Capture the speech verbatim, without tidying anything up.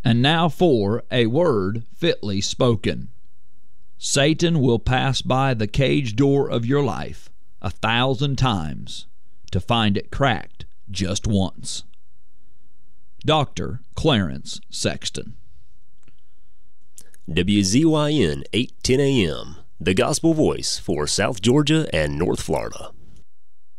And now for a word fitly spoken. Satan will pass by the cage door of your life a thousand times to find it cracked just once. Doctor Clarence Sexton. W Z Y N eight ten A M, the gospel voice for South Georgia and North Florida.